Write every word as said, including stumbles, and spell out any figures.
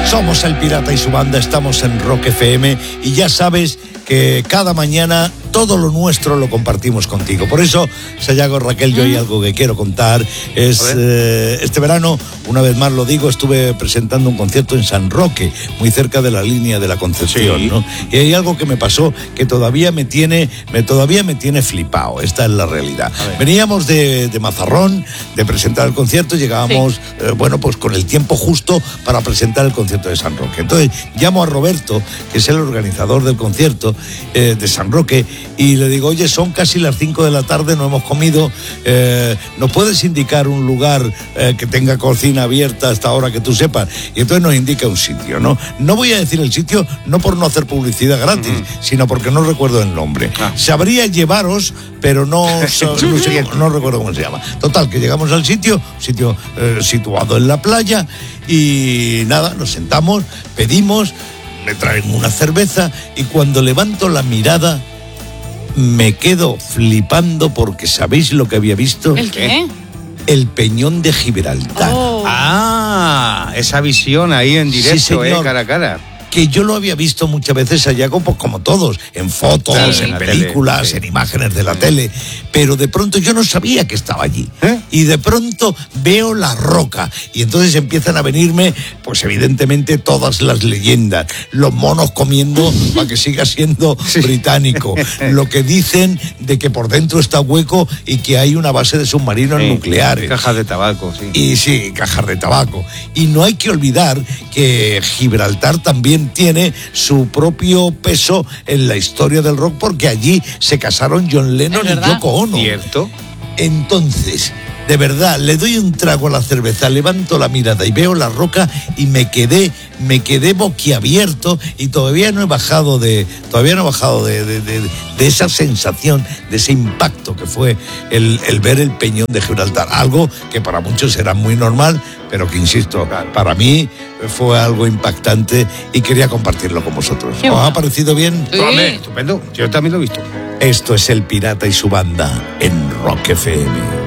Somos El Pirata y su banda, estamos en Rock F M y ya sabes que cada mañana todo lo nuestro lo compartimos contigo. Por eso, Sayago, Raquel, yo hay algo que quiero contar. Es eh, este verano, una vez más lo digo, estuve presentando un concierto en San Roque, muy cerca de la línea de la Concepción, sí. ¿no? Y hay algo que me pasó que todavía me tiene, me, todavía me tiene flipado. Esta es la realidad. Veníamos de, de Mazarrón, de presentar el concierto, llegábamos, sí. eh, bueno, pues con el tiempo justo para presentar el concierto de San Roque. Entonces, llamo a Roberto, que es el organizador del concierto eh, de San Roque, y le digo, oye, son casi las cinco de la tarde, no hemos comido, eh, ¿nos puedes indicar un lugar eh, que tenga cocina abierta hasta ahora que tú sepas? Y entonces nos indica un sitio, ¿no? No voy a decir el sitio, no por no hacer publicidad gratis, uh-huh. sino porque no recuerdo el nombre. Ah. Sabría llevaros, pero no, so, no, sé, no recuerdo cómo se llama. Total, que llegamos al sitio, sitio eh, situado en la playa, y nada, nos sentamos, pedimos, me traen una cerveza, y cuando levanto la mirada, me quedo flipando porque ¿sabéis lo que había visto? ¿El qué? El Peñón de Gibraltar. Oh. Ah, esa visión ahí en directo, sí, señor, eh, cara a cara. Que yo lo había visto muchas veces allá, pues, como todos, en fotos, sí, en, en películas, tele, sí. en imágenes de la sí. tele, pero de pronto yo no sabía que estaba allí. ¿Eh? Y de pronto veo la roca, y entonces empiezan a venirme, pues evidentemente, todas las leyendas, los monos comiendo para que siga siendo sí. británico, lo que dicen de que por dentro está hueco y que hay una base de submarinos sí. nucleares. Cajas de tabaco, sí. Y sí, cajas de tabaco. Y no hay que olvidar que Gibraltar también tiene su propio peso en la historia del rock, porque allí se casaron John Lennon y Yoko Ono. ¿Cierto? Entonces, de verdad, le doy un trago a la cerveza, levanto la mirada y veo la roca y me quedé, me quedé boquiabierto, y todavía no he bajado de, todavía no he bajado de, de, de, de esa sensación, de ese impacto que fue el, el ver el Peñón de Gibraltar. Algo que para muchos era muy normal, pero que, insisto, para mí fue algo impactante y quería compartirlo con vosotros. ¿Os bueno. ha parecido bien? Sí. Estupendo, yo también lo he visto. Esto es El Pirata y su banda en Rock F M.